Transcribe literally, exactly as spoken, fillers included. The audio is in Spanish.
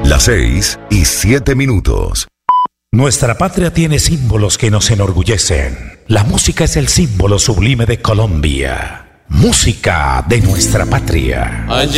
Las seis y siete minutos. Nuestra patria tiene símbolos que nos enorgullecen. La música es el símbolo sublime de Colombia. Música de nuestra patria.